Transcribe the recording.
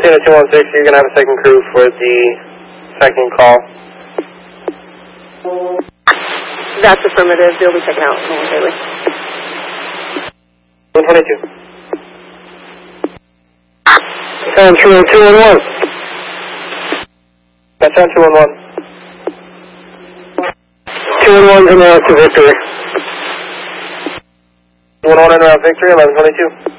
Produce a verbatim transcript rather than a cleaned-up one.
to two one six, you're going to have a second crew for the second call. That's affirmative. They'll be checking out momentarily. one twenty-two. San True two one one. That's on two one one. two one one in route to Victory. two one one in route Victory, eleven twenty-two.